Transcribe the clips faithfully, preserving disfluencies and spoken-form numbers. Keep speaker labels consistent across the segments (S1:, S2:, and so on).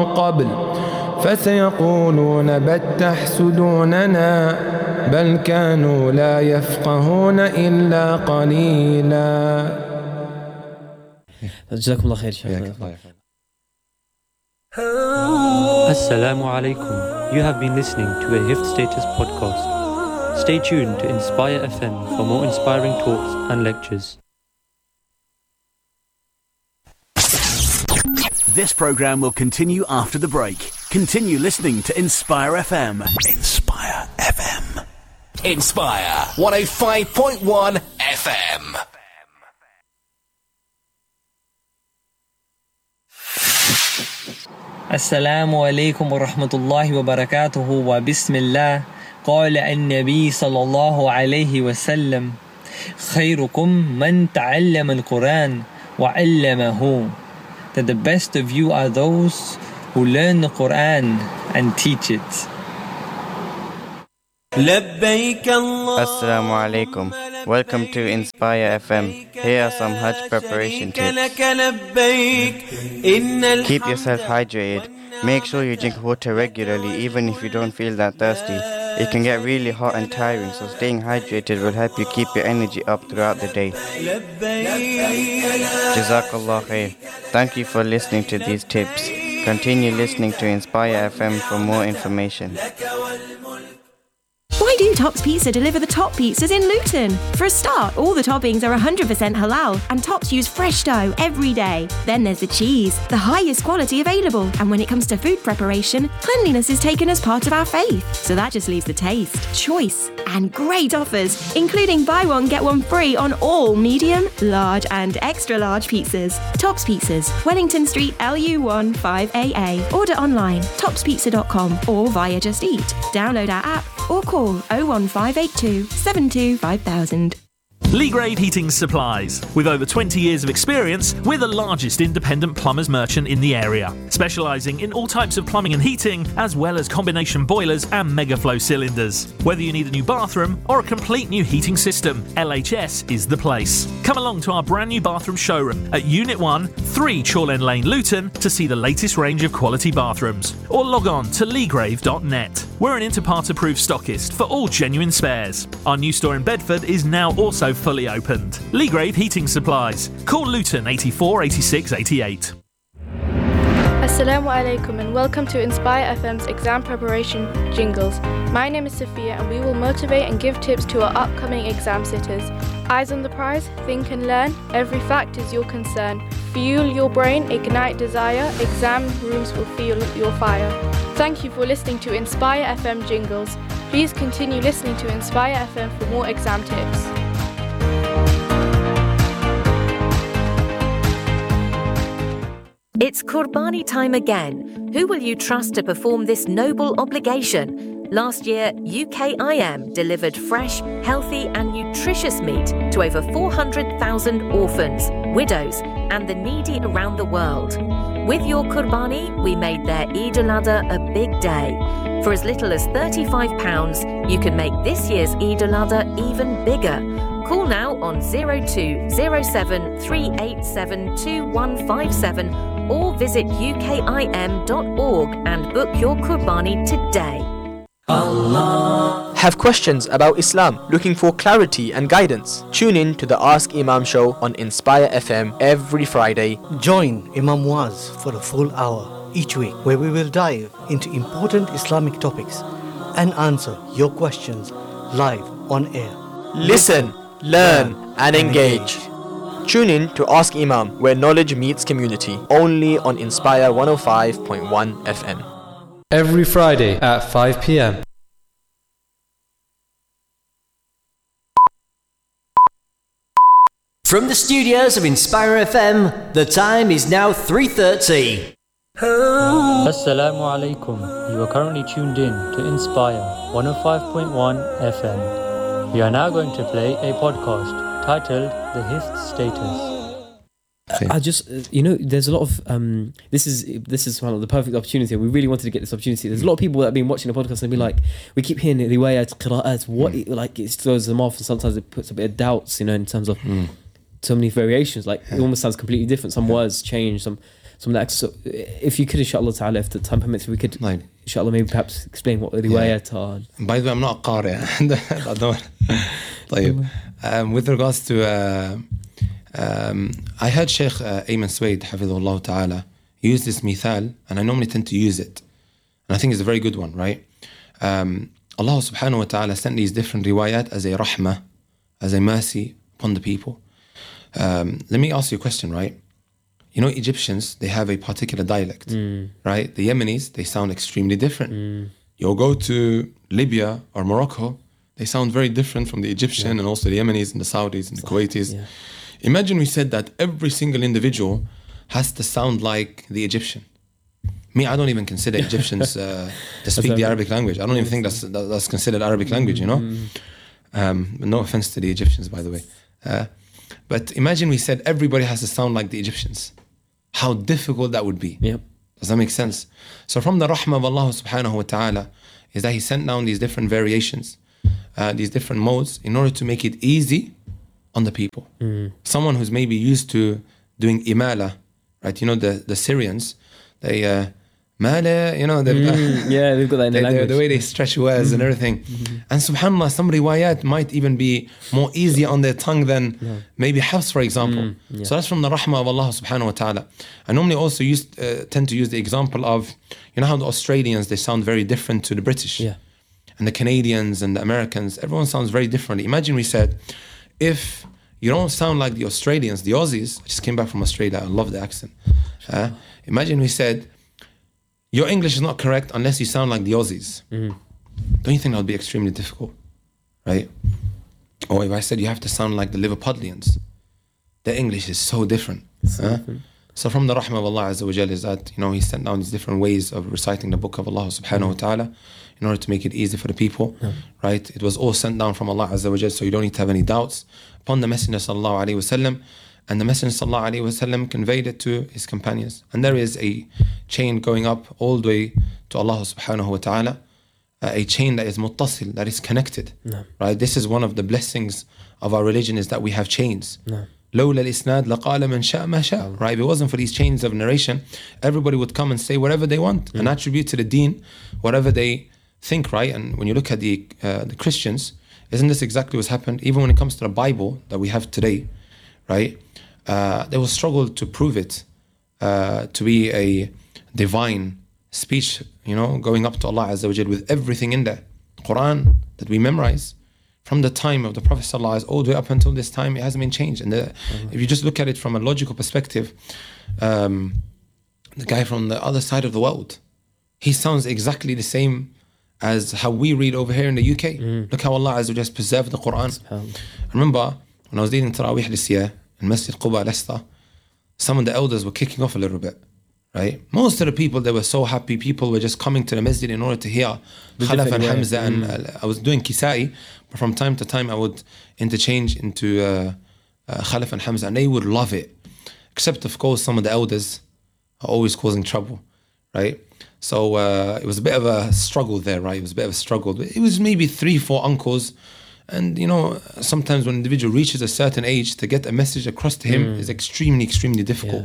S1: قبل فسيقولون بل تحسدوننا بل كانوا لا يفقهون إلا قليلا.
S2: جزاكم الله خير شيخ.
S3: Assalamu alaikum. You have been listening to a Hifz Status podcast. Stay tuned to Inspire F M for more inspiring talks and lectures.
S4: This program will continue after the break. Continue listening to Inspire F M. Inspire F M.
S5: Inspire one oh five point one F M.
S6: السلام عليكم ورحمة الله وبركاته وبسم الله. قال النبي صلى الله عليه وسلم خيركم من تعلم القرآن وعلمه. That the best of you are those who learn the Quran and teach it.
S7: Assalamu alaikum. Welcome to Inspire F M. Here are some Hajj preparation tips. Keep yourself hydrated. Make sure you drink water regularly even if you don't feel that thirsty. It can get really hot and tiring, so staying hydrated will help you keep your energy up throughout the day. Jazakallah khair. Thank you for listening to these tips. Continue listening to Inspire F M for more information.
S8: Why do Tops Pizza deliver the top pizzas in Luton? For a start, all the toppings are one hundred percent halal and Tops use fresh dough every day. Then there's the cheese, the highest quality available. And when it comes to food preparation, cleanliness is taken as part of our faith. So that just leaves the taste, choice and great offers, including buy one, get one free on all medium, large and extra large pizzas. Tops Pizzas, Wellington Street, L U one five A A. Order online, tops pizza dot com or via Just Eat. Download our app or call oh one five eight two seven two five thousand.
S9: Leagrave Heating Supplies. With over twenty years of experience, we're the largest independent plumbers merchant in the area, specialising in all types of plumbing and heating, as well as combination boilers and megaflow cylinders. Whether you need a new bathroom or a complete new heating system, L H S is the place. Come along to our brand new bathroom showroom at Unit one, three Chorlend Lane, Luton, to see the latest range of quality bathrooms, or log on to leagrave dot net. We're an Interpart-approved stockist for all genuine spares. Our new store in Bedford is now also fully opened. Leagrave Heating Supplies. Call Luton eighty-four eighty-six eighty-eight.
S10: Assalamu alaikum and welcome to Inspire F M's exam preparation jingles. My name is Sophia and we will motivate and give tips to our upcoming exam sitters. Eyes on the prize, think and learn, every fact is your concern. Fuel your brain, ignite desire, exam rooms will feel your fire. Thank you for listening to Inspire F M jingles. Please continue listening to Inspire F M for more exam tips.
S11: It's Qurbani time again. Who will you trust to perform this noble obligation? Last year, U K I M delivered fresh, healthy and nutritious meat to over four hundred thousand orphans, widows and the needy around the world. With your Qurbani, we made their Eid al-Adha a big day. For as little as thirty-five pounds, you can make this year's Eid al-Adha even bigger. Call now on zero two zero seven three eight seven two one five seven or visit U K I M dot org and book your Qurbani today.
S12: Allah. Have questions about Islam, looking for clarity and guidance? Tune in to the Ask Imam show on Inspire F M every Friday.
S13: Join Imam Muaz for a full hour each week where we will dive into important Islamic topics and answer your questions live on air.
S12: Listen, learn and engage. Tune in to Ask Imam, where knowledge meets community, only on Inspire one oh five point one F M.
S14: Every Friday at five p.m.
S15: From the studios of Inspire F M, the time is now three thirty.
S3: Assalamu alaikum. You are currently tuned in to Inspire one oh five point one F M. We are now going to play a podcast titled The Hifz Status.
S2: I just, you know, there's a lot of, um, this is this is one of the perfect opportunity. We really wanted to get this opportunity. There's a lot of people that have been watching the podcast and be like, we keep hearing the way at qira'at, what, it, like, it throws them off, and sometimes it puts a bit of doubts, you know, in terms of mm. so many variations. Like, it almost sounds completely different. Some words change, some some of that. So if you could, inshallah ta'ala, if the time permits, we could,
S16: right.
S2: inshallah, maybe perhaps explain what the riwayat are.
S16: By the way, I'm not a qari. طيب. um, with regards to, uh, um, I heard Sheikh uh, Ayman Suwaid, Hafidhullah Ta'ala, use this mithal, and I normally tend to use it. And I think it's a very good one, right? Um, Allah subhanahu wa ta'ala sent these different riwayat as a rahmah, as a mercy upon the people. Um, let me ask you a question, right? You know, Egyptians, they have a particular dialect,
S2: mm.
S16: right? The Yemenis, they sound extremely different. Mm. You'll go to Libya or Morocco, they sound very different from the Egyptian, yeah. and also the Yemenis and the Saudis and the Kuwaitis.
S2: Yeah.
S16: Imagine we said that every single individual has to sound like the Egyptian. Me, I don't even consider Egyptians uh, to speak the Arabic language. I don't even think that's that, that's considered Arabic language, you know? Mm. Um, no offense to the Egyptians, by the way. Uh, but imagine we said everybody has to sound like the Egyptians. How difficult that would be.
S2: Yep.
S16: Does that make sense? So from the rahmah of Allah subhanahu wa ta'ala is that He sent down these different variations, uh, these different modes in order to make it easy on the people.
S2: Mm.
S16: Someone who's maybe used to doing imala, right? You know, the, the Syrians, they, uh, mala, you know,
S2: mm, yeah, they've got that in
S16: they,
S2: the language.
S16: The way they stretch words mm-hmm. and everything.
S2: Mm-hmm.
S16: And subhanAllah, some riwayat might even be more easy on their tongue than
S2: yeah.
S16: maybe Hafs, for example.
S2: Mm, yeah.
S16: So that's from the rahmah of Allah subhanahu wa ta'ala. I normally also use, uh, tend to use the example of, you know how the Australians, they sound very different to the British.
S2: Yeah.
S16: And the Canadians and the Americans, everyone sounds very differently. Imagine we said, if you don't sound like the Australians, the Aussies, I just came back from Australia, I love the accent. Uh, imagine we said, your English is not correct unless you sound like the Aussies.
S2: Mm.
S16: Don't you think that would be extremely difficult? Right? Or if I said you have to sound like the Liverpudlians, their English is so different.
S2: So,
S16: huh?
S2: different.
S16: So from the rahmah of Allah Azza wa Jal is that, you know, He sent down these different ways of reciting the book of Allah subhanahu
S2: mm.
S16: wa ta'ala in order to make it easy for the people.
S2: Mm.
S16: Right? It was all sent down from Allah Azza wa Jal, so you don't need to have any doubts upon the Messenger sallallahu alayhi wa sallam. And the Messenger sallallahu alayhi wa sallam conveyed it to his companions. And there is a chain going up all the way to Allah subhanahu wa ta'ala, uh, a chain that is muttasil, that is connected.
S2: No.
S16: Right? This is one of the blessings of our religion, is that we have chains.
S2: No.
S16: لولا الإسناد لقال من شاء ما شاء. Right? If it wasn't for these chains of narration, everybody would come and say whatever they want mm. and attribute to the deen whatever they think, right? And when you look at the uh, the Christians, isn't this exactly what's happened? Even when it comes to the Bible that we have today, right? Uh, they will struggle to prove it uh, to be a divine speech, you know, going up to Allah Azza wa Jal with everything in there. Quran that we memorize from the time of the Prophet Sallallahu Alaihi Wasallam all the way up until this time, it hasn't been changed. And the, mm-hmm. if you just look at it from a logical perspective, um, the guy from the other side of the world, he sounds exactly the same as how we read over here in the U K. Mm. Look how Allah Azza wa Jal has preserved the Quran. I remember when I was leading Taraweeh this year in Masjid Quba, Leicester, some of the elders were kicking off a little bit, right? Most of the people, they were so happy. People were just coming to the masjid in order to hear Khalaf and Hamza. Mm. And uh, I was doing Kisai, but from time to time I would interchange into uh, uh, Khalaf and Hamza, and they would love it. Except, of course, some of the elders are always causing trouble, right? So uh, it was a bit of a struggle there, right? It was a bit of a struggle. It was maybe three, four uncles. And, you know, sometimes when an individual reaches a certain age, to get a message across to him mm. is extremely, extremely difficult.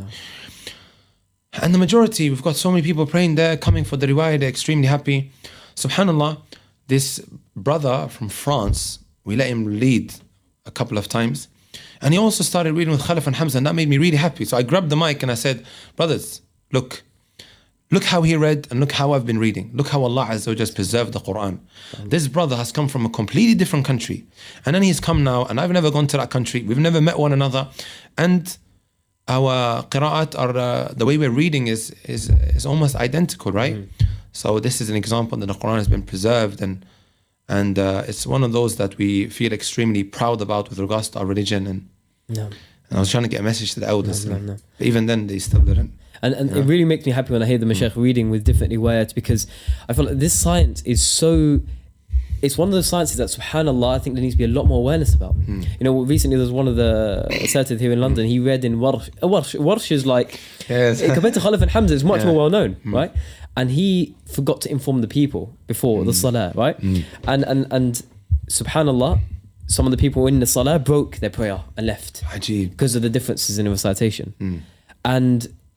S16: Yeah. And the majority, we've got so many people praying there, coming for the riwayah, they're extremely happy. SubhanAllah, this brother from France, we let him lead a couple of times. And he also started reading with Khalaf and Hamza, and that made me really happy. So I grabbed the mic and I said, brothers, look, look how he read and look how I've been reading. Look how Allah Azza wa Jalla has preserved the Quran. Mm. This brother has come from a completely different country. And then he's come now, and I've never gone to that country. We've never met one another. And our qira'at, or uh, the way we're reading is, is, is almost identical, right? Mm. So this is an example that the Quran has been preserved, and and uh, it's one of those that we feel extremely proud about with regards to our religion. And,
S2: no.
S16: and I was trying to get a message to the elders.
S2: No, no, no.
S16: But even then, they still didn't.
S2: And, and
S16: yeah.
S2: it really makes me happy when I hear the Mashaykh mm. reading with different riwayat, because I feel like this science is so... It's one of those sciences that, subhanAllah, I think there needs to be a lot more awareness about. Mm. You know, recently there was one of the asserted here in London, mm. he read in Warsh. Warsh, Warsh is like...
S16: Yes.
S2: Compared to Khalaf and Hamza, it's much
S16: yeah.
S2: more well known,
S16: mm.
S2: right? And he forgot to inform the people before mm. the salah, right?
S16: Mm.
S2: And, and, and subhanAllah, some of the people in the salah broke their prayer and left.
S16: Ajib.
S2: Because of the differences in the recitation.
S16: Mm.
S2: And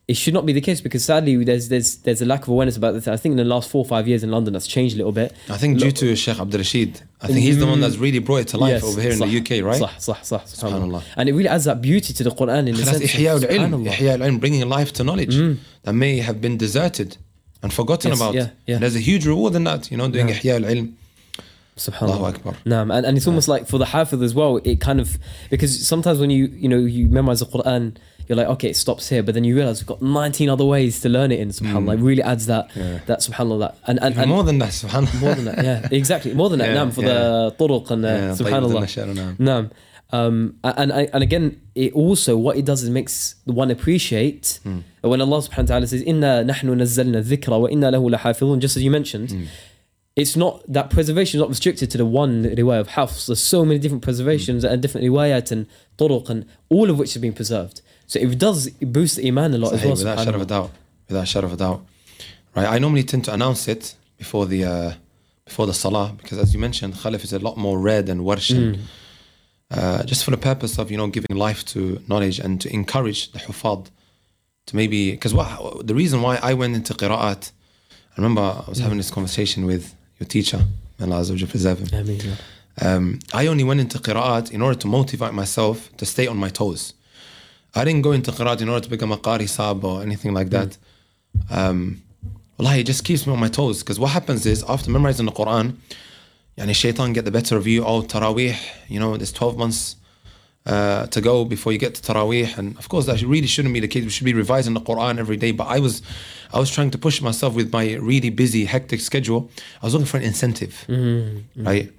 S2: it should not be the case, because sadly there's there's there's a lack of awareness about this. I think in the last four or five years in London that's changed a little bit.
S16: I think due to Sheikh Abdul Rashid, I think he's the one that's really brought it to life
S2: Yes,
S16: over here in
S2: صح,
S16: the U K, right?
S2: صح, صح, صح,
S16: Subhanallah.
S2: And it really adds that beauty to the Quran in the
S16: That's
S2: sense
S16: Ihya
S2: of,
S16: al-ilm,
S2: subhanallah.
S16: Ihya al-ilm, bringing life to knowledge
S2: Mm.
S16: that may have been deserted and forgotten
S2: Yes,
S16: about.
S2: yeah, yeah.
S16: And there's a huge reward in that, you know, doing
S2: Yeah.
S16: Ihya al-ilm.
S2: Subhanallah.
S16: Allahu Akbar.
S2: Naam. And, and it's almost like for the Hafiz as well, it kind of, because sometimes when you, you know, you memorize the Quran, you're like, okay, it stops here, but then you realize we've got nineteen other ways to learn it in, subhanAllah. It really adds that,
S16: Yeah.
S2: that subhanAllah, that. And, and,
S16: Even
S2: and
S16: more than that, subhanAllah.
S2: More than that, yeah, exactly. More than that,
S16: Yeah,
S2: naam, for
S16: yeah.
S2: the turuq and uh,
S16: Yeah,
S2: subhanAllah.
S16: tayyib al-nashar, naam.
S2: Naam. Um, and, and, and again, it also, what it does is makes the one appreciate
S16: Mm.
S2: when Allah subhanahu wa ta'ala says, Inna nahnu nazzalna dhikra wa inna lahu lahafidhun, just as you mentioned.
S16: Mm.
S2: It's not, that preservation is not restricted to the one riwayah of Hafs. There's so many different preservations and different riwayat and turuq, and all of which have been preserved. So it does boost the iman a lot as
S16: Sahih,
S2: well.
S16: without a shadow of a doubt. Without a shadow of a doubt. Right. I normally tend to announce it before the uh, before the salah, because as you mentioned, Khalif is a lot more read and warsh,
S2: Mm.
S16: uh, just for the purpose of, you know, giving life to knowledge and to encourage the hufad to maybe, because what the reason why I went into qira'at, I remember I was having this conversation with your teacher, may Allah Azza wa Jalla preserve him.
S2: Ameen, yeah.
S16: Um, I only went into qira'at in order to motivate myself to stay on my toes. I didn't go into qira'at in order to become a qari sab or anything like that. Um, Wallahi, it just keeps me on my toes, because what happens is after memorizing the Quran, yani shaitan get the better of you. Oh, Taraweeh, you know, there's twelve months uh, to go before you get to Taraweeh, and of course that really shouldn't be the case. We should be revising the Quran every day. But I was, I was trying to push myself with my really busy, hectic schedule. I was looking for an incentive,
S2: Mm-hmm.
S16: right?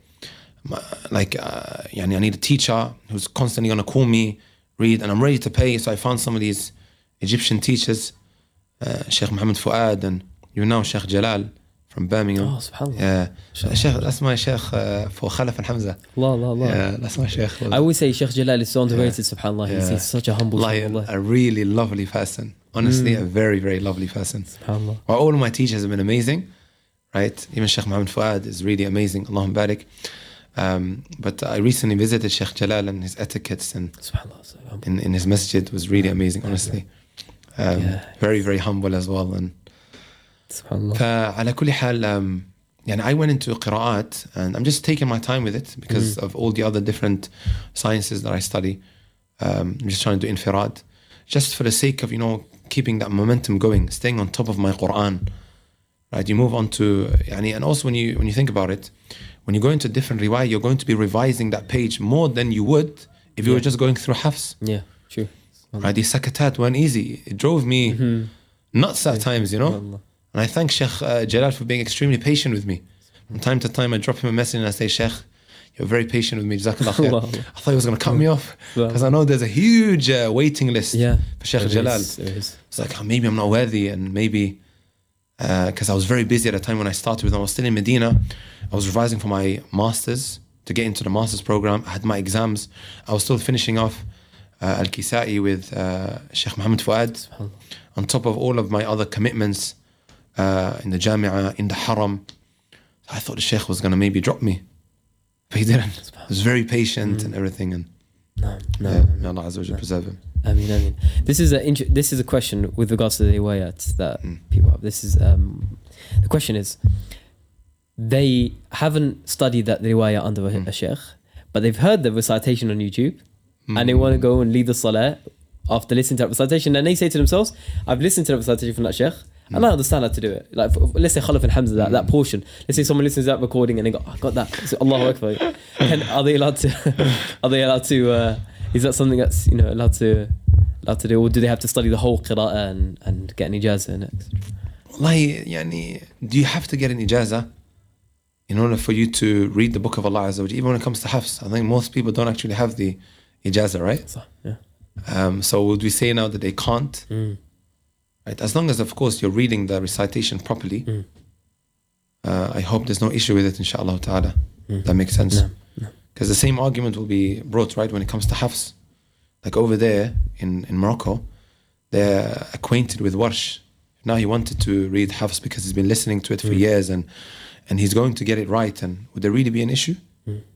S16: Like, uh, yani I need a teacher who's constantly gonna call me, read, and I'm ready to pay. So I found some of these Egyptian teachers, uh, Sheikh Muhammad Fuad, and you know Sheikh Jalal from Birmingham.
S2: Oh, subhanAllah.
S16: Yeah, Sheikh, that's my Sheikh uh, for Khalaf and Hamza.
S2: Allah, Allah, Allah.
S16: Yeah, that's my Sheikh.
S2: I always say Sheikh Jalal is so underrated,
S16: Yeah.
S2: subhanAllah. He's,
S16: Yeah.
S2: he's such a humble
S16: Like,
S2: soul, Allah.
S16: a really lovely person. Honestly,
S2: Mm.
S16: a very, very lovely person.
S2: SubhanAllah.
S16: Well, all of my teachers have been amazing, right? Even Sheikh Muhammad Fuad is really amazing. Allahumma barik. Um, but I recently visited Sheikh Jalal, and his etiquettes and in, in his masjid was really amazing, honestly. Um,
S2: Yeah.
S16: Very, very humble as well. And
S2: SubhanAllah.
S16: فعلى كل حال, um, يعني I went into qira'at, and I'm just taking my time with it because
S2: Mm.
S16: of all the other different sciences that I study. Um, I'm just trying to do infirad, just for the sake of, you know, keeping that momentum going, staying on top of my Quran. Right, you move on to, يعني, and also when you when you think about it, when you go into different riwayah, you're going to be revising that page more than you would if you
S2: Yeah.
S16: were just going through hafs.
S2: Yeah, true.
S16: Right, these sakatat weren't easy. It drove me
S2: Mm-hmm.
S16: nuts at times, you know. And I thank Sheikh uh, Jalal for being extremely patient with me. From time to time, I drop him a message and I say, Sheikh, you're very patient with me. Jazakallah khair.
S2: Allah.
S16: I thought he was going to cut me off
S2: Wow.
S16: because I know there's a huge uh, waiting list
S2: Yeah,
S16: for Sheikh
S2: there
S16: Jalal.
S2: is, there is.
S16: It's like, oh, maybe I'm not worthy, and maybe because uh, I was very busy at the time when I started with him. I was still in Medina. I was revising for my masters to get into the masters program. I had my exams. I was still finishing off uh, Al-Kisai with uh, Sheikh Muhammad Fuad, on top of all of my other commitments uh, in the Jami'ah, in the Haram. I thought the Sheikh was going to maybe drop me, but he didn't. He was very patient and everything. And
S2: No, no,
S16: yeah,
S2: no,
S16: may Allah Azza wa Jalla preserve him.
S2: I mean, I mean, this is a int- this is a question with regards to the riwayat that
S16: Mm.
S2: people have. This is um, the question is, they haven't studied that riwayah under a, a sheikh, but they've heard the recitation on YouTube, and they want to go and lead the salah after listening to that recitation, and they say to themselves, "I've listened to the recitation from that sheikh, and I understand how to do it." Like, for, let's say Khalaf and Hamza, that, that portion. Let's say someone listens to that recording and they go, "I got that." So, Allahu Akbar. Can, are they allowed to? Are they allowed to? Uh, is that something that's, you know, allowed to allowed to do, or do they have to study the whole qira'ah and, and get an ijazah next?
S16: Wallahi, yani, do you have to get an ijazah in order for you to read the book of Allah Azza wa Jalla? Even when it comes to hafs, I think most people don't actually have the ijazah, right?
S2: So, yeah.
S16: Um, so would we say now that they can't?
S2: Mm.
S16: Right? As long as, of course, you're reading the recitation properly,
S2: Mm.
S16: uh, I hope there's no issue with it, inshallah ta'ala.
S2: Mm.
S16: That makes sense.
S2: No,
S16: Because the same argument will be brought, right, when it comes to hafs. Like over there in, in Morocco, they're acquainted with warsh. Now he wanted to read hafs because he's been listening to it for
S2: Mm.
S16: years, and and he's going to get it right. And would there really be an issue?
S2: Mm.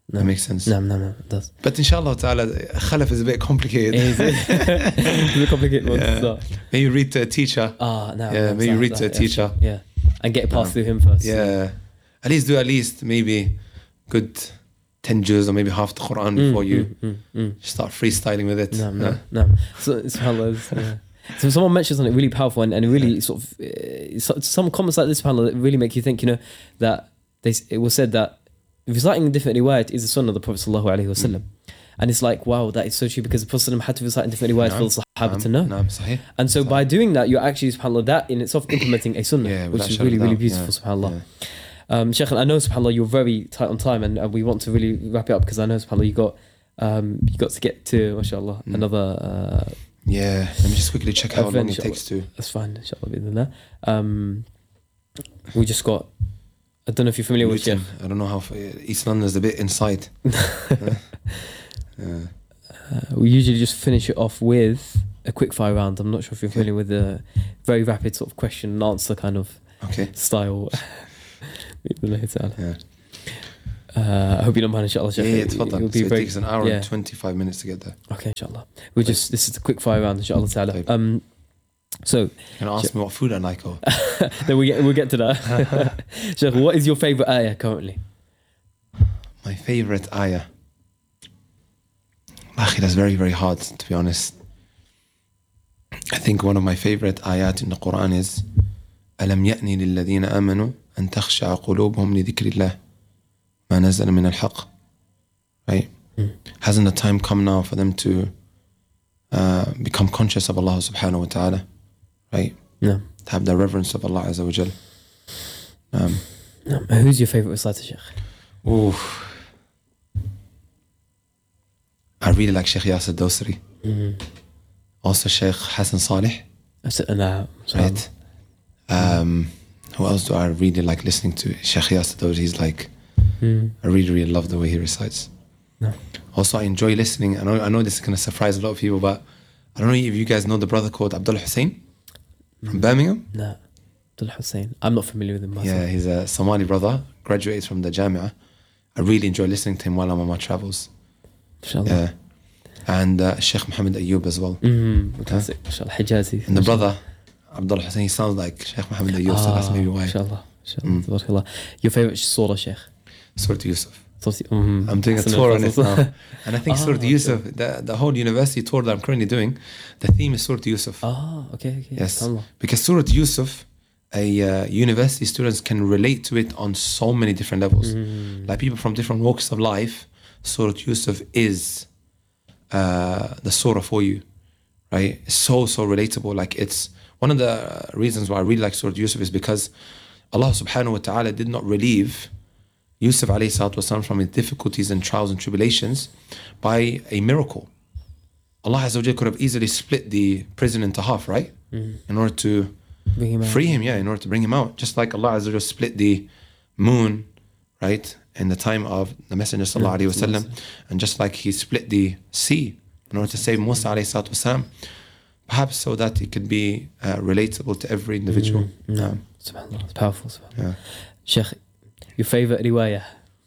S16: That makes sense.
S2: No, no, no, it does.
S16: But inshallah ta'ala, khalaf is a bit complicated.
S2: Is it? It's a complicated one to start.
S16: Maybe read to a teacher.
S2: Ah, no.
S16: Yeah,
S2: no,
S16: maybe
S2: that-
S16: read
S2: that-
S16: to a
S2: yeah,
S16: teacher.
S2: Yeah. And get it passed
S16: Um,
S2: through him first.
S16: Yeah. At least do at least maybe good ten juz or maybe half the Quran before
S2: Mm,
S16: you
S2: mm, mm, mm.
S16: start freestyling with it.
S2: No, no,
S16: Yeah.
S2: no. So, subhanAllah, yeah. So someone mentions something really powerful and, and really sort of uh, so, some comments like this, subhanAllah, that really make you think, you know, that they, it was said that reciting in different riwayat is the sunnah of the Prophet sallallahu alaihi wasallam. And it's like, wow, that is so true because the Prophet ﷺ had to recite in different riwayat for the Sahaba to know.
S16: Naam, sahih.
S2: And so by doing that, you're actually, subhanAllah, that in itself implementing a sunnah,
S16: Yeah,
S2: which
S16: without
S2: is
S16: shadow
S2: really,
S16: of
S2: really
S16: doubt,
S2: beautiful,
S16: yeah,
S2: subhanAllah. Um, Sheikh, I know, subhanAllah, you're very tight on time and, and we want to really wrap it up because I know, subhanAllah, you got um, you got to get to, mashallah,
S16: Mm.
S2: another uh,
S16: Yeah, let me just quickly check how
S2: event,
S16: long it
S2: inshallah.
S16: takes to.
S2: That's fine, inshallah. Bismillah. Um, we just got, I don't know if you're familiar with Sheikh.
S16: Luton. I don't know how far, East London is a bit inside. yeah. Yeah.
S2: Uh, we usually just finish it off with a quick fire round. I'm not sure if you're familiar with the very rapid sort of question and answer kind of
S16: okay.
S2: style.
S16: yeah.
S2: Uh, I hope you don't mind, inshallah.
S16: Yeah,
S2: Sheikh.
S16: yeah,
S2: It-
S16: tafadhal.
S2: it'll be
S16: So it
S2: very-
S16: takes an hour
S2: yeah.
S16: and twenty-five minutes to get there.
S2: Okay, inshallah. We just this is a quick fire round, inshallah ta'ala. Um, so
S16: Can I ask me what food I like? Or
S2: then we get we'll get to that. Sheikh, what is your favorite ayah currently?
S16: my favorite ayah. Akhi, that's very, very hard, to be honest. I think one of my favorite ayat in the Quran is أَلَمْ يَأْنِ لِلَّذِينَ آمَنُوا أَن تَخْشَعَ قُلُوبُهُمْ لِذِكْرِ اللَّهِ مَا نَزَّلَ مِنَ الْحَقِّ. Right?
S2: Mm.
S16: Hasn't the time come now for them to uh, become conscious of Allah subhanahu wa ta'ala? Right?
S2: No.
S16: To have the reverence of Allah Azza wa Jal. Um,
S2: No. Who's your favorite reciter, Sheikh?
S16: ooh. I really like Sheikh Yasir Dosri.
S2: Mm.
S16: Also Sheikh Hassan Saleh.
S2: That's it. No.
S16: Right. Um, who else do I really like listening to? Sheikh Yasir Dosri. He's like,
S2: Mm.
S16: I really, really love the way he recites.
S2: No.
S16: Also, I enjoy listening. I know, I know this is going to surprise a lot of people, but I don't know if you guys know the brother called Abdullah Hussein from Birmingham.
S2: No. Abdul Hussein. I'm not familiar with him myself.
S16: Yeah, he's a Somali brother, graduated from the Jamia. I really enjoy listening to him while I'm on my travels.
S2: Inshallah.
S16: Yeah. And uh, Sheikh Muhammad Ayyub as well.
S2: Mm, classic. Inshallah. Hijazi.
S16: And the brother, Abdullah Hussein, he sounds like Sheikh Muhammad Ayyub, so that's maybe why.
S2: Inshallah. Inshallah. Tabarakallah. Your favorite surah, Sheikh?
S16: Surah Yusuf.
S2: Mm,
S16: I'm doing a
S2: Hassan
S16: tour on it
S2: al-Fasl.
S16: now. And I think
S2: Ah,
S16: Surah
S2: okay.
S16: Yusuf, the, the whole university tour that I'm currently doing, the theme is Surah Yusuf.
S2: Ah, okay, okay.
S16: Yes.
S2: SubhanAllah.
S16: Because Surah Yusuf, a uh, university students can relate to it on so many different levels.
S2: Mm.
S16: Like people from different walks of life, Surah Yusuf is uh, the surah for you, right? It's so, so relatable. Like it's one of the reasons why I really like Surah Yusuf is because Allah subhanahu wa ta'ala did not relieve Yusuf alayhi salatu wasalam from his difficulties and trials and tribulations by a miracle. Allah Azza wa Jalla could have easily split the prison into half, right?
S2: Mm.
S16: In order to
S2: Bring him out.
S16: free him, yeah, in order to bring him out. Just like Allah Azza wa Jalla split the moon, right, in the time of the Messenger sallallahu alayhi wasallam, and just like he split the sea in order to save Musa alayhi salatu wasalam, perhaps so that it could be uh, relatable to every individual.
S2: Mm, no.
S16: Um,
S2: SubhanAllah. It's powerful. SubhanAllah.
S16: yeah.
S2: Sheikh, your favorite riwayah?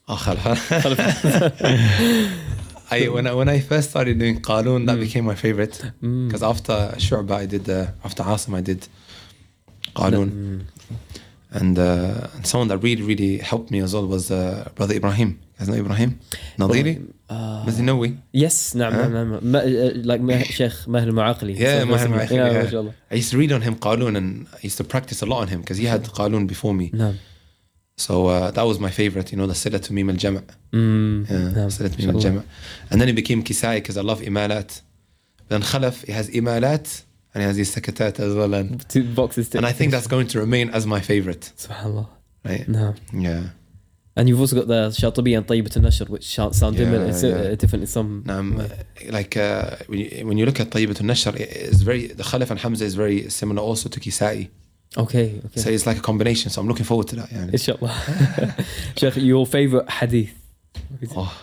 S16: I when I when I first started doing Qalun, that became my favorite
S2: Mm.
S16: because after Shu'ba I did uh, after Asim I did Qalun,
S2: Mm.
S16: and uh, and someone that really really helped me as well was uh, brother Ibrahim. You guys know Ibrahim Nadiri,
S2: Uh,
S16: Masinawi.
S2: yes, نعم
S16: Huh?
S2: نعم نعم Ma- uh, like Ma- Sheikh Maher al-Mu'aqili.
S16: Yeah,
S2: So
S16: Maher
S2: basically-
S16: Maher,
S2: yeah,
S16: yeah.
S2: mashallah.
S16: I used to read on him Qalun and I used to practice a lot on him because he had Qalun before me.
S2: No.
S16: So uh, that was my favorite, you know, the Sila to Mim al Jama'.
S2: Mm.
S16: Yeah,
S2: No,
S16: Sila to Mim al
S2: mashallah.
S16: Jama'. And then it became Kisai because I love Imalat. Then Khalaf, he has Imalat and he has these Sakatat as well. And,
S2: Two boxes.
S16: and I think that's going to remain as my favorite.
S2: SubhanAllah.
S16: Right?
S2: No.
S16: Yeah.
S2: And you've also got the Shatibi and Tayyibat al-Nashr, which sound sound
S16: Yeah,
S2: different, it's, uh,
S16: yeah.
S2: different in some
S16: Um,
S2: way.
S16: like uh, when, you, when you look at Tayyibat al-Nashr, it's very, the Khalaf and Hamza is very similar also to Kisai.
S2: Okay, okay.
S16: So it's like a combination. So I'm looking forward to that. Yeah.
S2: Inshallah. Sheikh, your favorite hadith?
S16: Oh.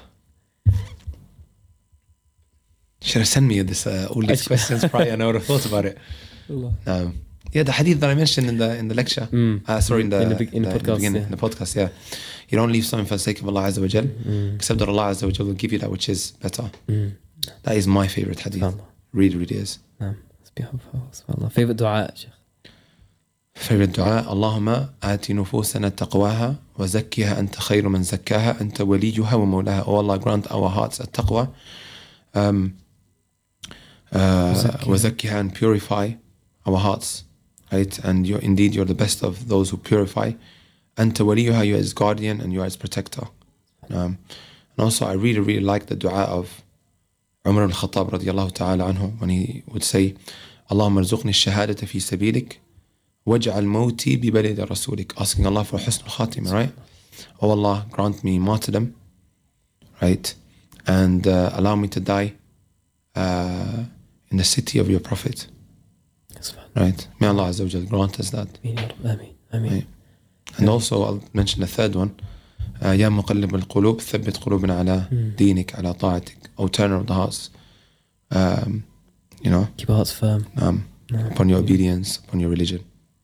S16: Should have sent me this uh, all these
S2: I-
S16: questions prior and I would have thought about it.
S2: Allah.
S16: Um, Yeah, the hadith that I mentioned in the in the lecture.
S2: Mm.
S16: Uh, sorry, in the
S2: in the, in the,
S16: the,
S2: podcast,
S16: in the beginning,
S2: yeah.
S16: in the podcast. Yeah, you don't leave something for the sake of Allah Azza wa Jal,
S2: Mm.
S16: except that Allah Azza wa Jal will give you that which is better.
S2: Mm.
S16: That is my favorite hadith. Really, really is.
S2: نعم. سبحان الله. Favorite dua, Sheikh.
S16: Favorite dua. اللهم آت نفوسنا تقواها وزكها أنت خير من زكاها أنت وليها ومولاها. Oh Allah, grant our hearts a taqwa. Um, uh, وزكها, and purify our hearts, right? And you're indeed you're the best of those who purify. أنت وليها, you are his guardian and you are his protector. Um, and also I really really like the dua of Umar al-Khattab radiyallahu ta'ala anhu when he would say اللهم ارزقني الشهادة في سبيلك واجعل موتي ببلد رسولك, asking Allah for husn al-khatima, right? Oh Allah, grant me martyrdom, right? And uh, allow me to die uh, in the city of your Prophet, right? May Allah Azza wa Jal grant us that.
S2: Ameen. Ameen.
S16: Right. And also I'll mention the third one. uh, يا مقلب القلوب ثبت قلوبنا على دينك على طاعتك. O turner of the hearts, um, you know,
S2: keep our hearts firm
S16: um,
S2: no.
S16: upon your obedience, upon your religion.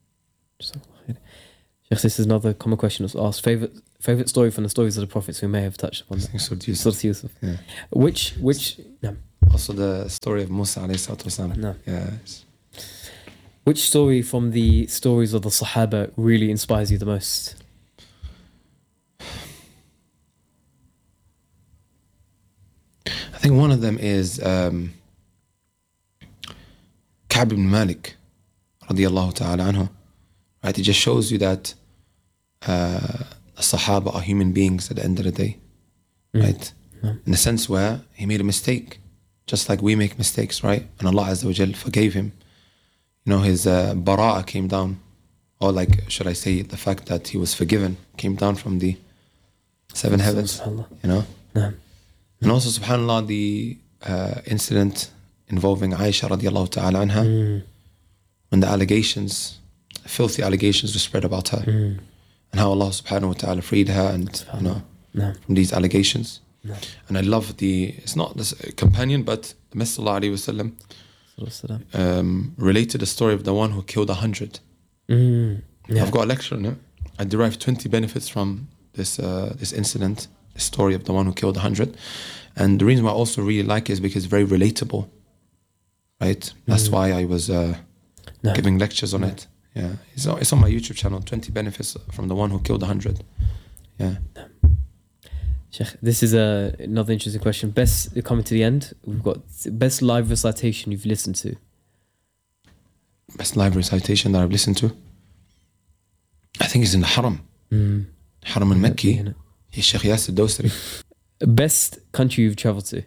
S2: Sheikh, this is another common question that's asked. Favorite favorite story from the stories of the prophets. We may have touched upon that.
S16: Surah Yusuf.
S2: Yusuf.
S16: Yeah.
S2: Which which no.
S16: Also the story of Musa alayhi salatu wasalam.
S2: No.
S16: Yes.
S2: Which story from the stories of the Sahaba really inspires you the most?
S16: I think one of them is um, Ka'b ibn Malik radiyallahu ta'ala anhu. Right, it just shows you that uh, the Sahaba are human beings at the end of the day,
S2: Mm.
S16: right?
S2: Yeah.
S16: In the sense where he made a mistake, just like we make mistakes, right? And Allah Azza wa Jal forgave him. You know, his uh, bara'ah came down, or like, should I say, the fact that he was forgiven came down from the seven heavens, you know?
S2: Yeah.
S16: And also, subhanAllah, the uh, incident involving Aisha radiallahu ta'ala anha,
S2: Mm.
S16: when the allegations, filthy allegations were spread about her,
S2: Mm.
S16: and how Allah subhanahu wa ta'ala freed her and, you know,
S2: No.
S16: from these allegations.
S2: No.
S16: And I love the, it's not this companion, but the Messenger sallallahu alayhi wasallam um, related the story of the one who killed a hundred.
S2: Mm. Yeah.
S16: I've got a lecture on it. I derived twenty benefits from this uh, this incident, the story of the one who killed a hundred. And the reason why I also really like it is because it's very relatable, right? That's
S2: Mm.
S16: why I was uh,
S2: No.
S16: giving lectures on
S2: No.
S16: it. Yeah, it's on, it's on my YouTube channel, twenty benefits from the one who killed a hundred. Yeah.
S2: Sheikh, this is a, another interesting question. Best, coming to the end, we've got best live recitation you've listened to.
S16: Best live recitation that I've listened to, I think is in the Haram.
S2: Mm.
S16: Haram al-Makki. He's Sheikh Yasir Dosri.
S2: Best country you've traveled to.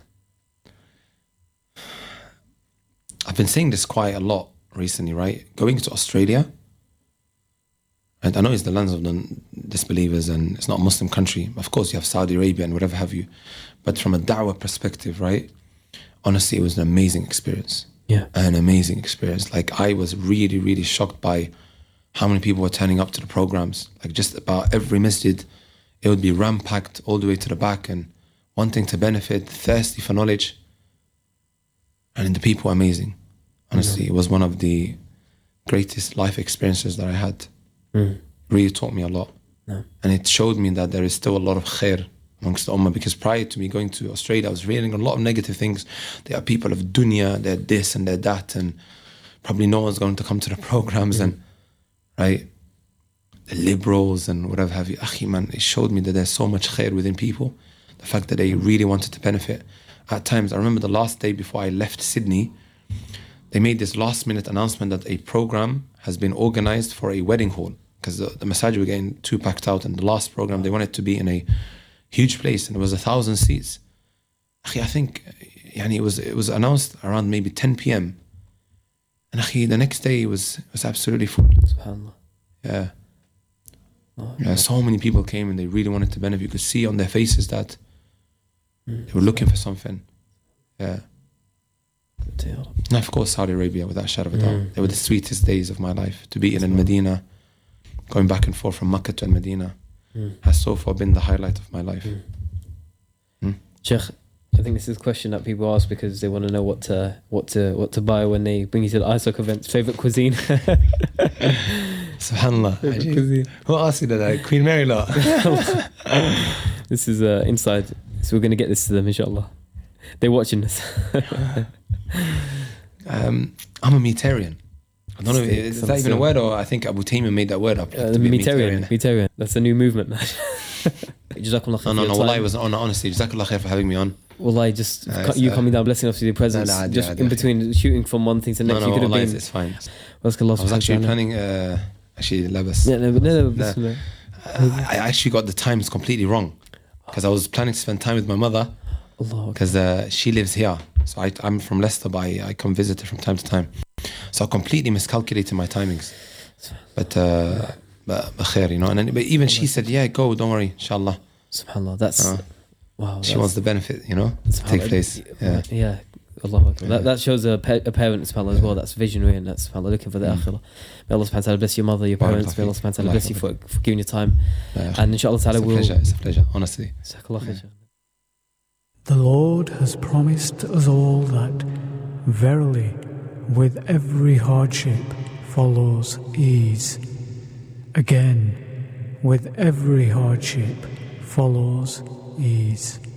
S16: I've been saying this quite a lot recently, right? Going to Australia, and I know it's the lands of the disbelievers and it's not a Muslim country. Of course, you have Saudi Arabia and whatever have you. But from a da'wah perspective, right? Honestly, it was an amazing experience.
S2: Yeah.
S16: An amazing experience. Like, I was really, really shocked by how many people were turning up to the programs. Like, just about every masjid, it would be ram-packed all the way to the back and wanting to benefit, thirsty for knowledge. And the people were amazing. Honestly, it was one of the greatest life experiences that I had.
S2: Mm.
S16: Really taught me a lot.
S2: No.
S16: And it showed me that there is still a lot of khair amongst the ummah, because prior to me going to Australia, I was reading a lot of negative things. There are people of dunya, they're this and they're that, and probably no one's going to come to the programs, mm. and right, the liberals and whatever have you. Akhi, man, it showed me that there's so much khair within people. The fact that they really wanted to benefit. At times, I remember the last day before I left Sydney, they made this last minute announcement that a program has been organized for a wedding hall, because the, the masajid were getting too packed out, and the last program, they wanted to be in a huge place, and it was a thousand seats. Akhi, I think yani, it was it was announced around maybe ten p.m. And akhi, the next day it was it was absolutely full.
S2: SubhanAllah.
S16: Yeah.
S2: Oh,
S16: yeah, so many people came and they really wanted to benefit. You could see on their faces that
S2: mm.
S16: they were looking for something. Yeah. And of course, Saudi Arabia, without a shadow of a doubt.
S2: Mm.
S16: They were the sweetest days of my life. To be in Al-Medina, going back and forth from Makkah to Al-Medina,
S2: Mm.
S16: has so far been the highlight of my life.
S2: Mm.
S16: Mm.
S2: Sheikh, I think this is a question that people ask because they want to know what to what to what to buy when they bring you to the ice hockey events. Favorite cuisine?
S16: Subhanallah.
S2: Favorite cuisine.
S16: Who asked you that? Uh, Queen Mary lot.
S2: This is uh, inside, so we're going to get this to them, inshallah. They're watching this.
S16: um, I'm a meatarian. I don't know, is that even a word, or I think Abu Taymiyyah made that word up?
S2: Uh, meatarian, meatarian. That's a new movement. Jazakumullah khair.
S16: No, no, no, wallahi, was on honestly. Jazakallah khair for having me on.
S2: Wallahi, just
S16: Uh,
S2: you
S16: uh,
S2: coming down, blessing us with your presence.
S16: Nah, nah,
S2: just
S16: yeah,
S2: in between shooting from one thing to the
S16: No,
S2: next.
S16: no,
S2: you could have
S16: wallahi,
S2: been.
S16: it's fine.
S2: Ask Allah
S16: I was
S2: subhanahu
S16: actually
S2: wa ta'ala.
S16: planning, uh, actually, Labas.
S2: Yeah, no, no, no,
S16: No.
S2: bismillah.
S16: Uh, I actually got the times completely wrong because I was planning to spend time with my mother because uh, she lives here. So I, I'm from Leicester, but I, I come visit her from time to time. So I completely miscalculated my timings. But, uh, but, but khair, you know. And then, but even she said, yeah, go, don't worry, inshallah.
S2: SubhanAllah, that's
S16: Uh,
S2: wow.
S16: She
S2: that's-
S16: wants the benefit, you know, to take place. Yeah.
S2: Yeah. Allahu Akbar. That, that shows a, pa- a parent, subhanAllah, as well. That's visionary, and that's subhanAllah, looking for the
S16: Mm.
S2: akhirah. May Allah subhanahu wa ta'ala bless your mother, your parents. May Allah subhanahu wa ta'ala bless you for, for giving your time. And inshallah ta'ala
S16: It's a
S2: we'll.
S16: pleasure, it's a pleasure, honestly.
S2: Jazakallah khair.
S17: The Lord has promised us all that, verily, with every hardship follows ease. Again, with every hardship follows ease.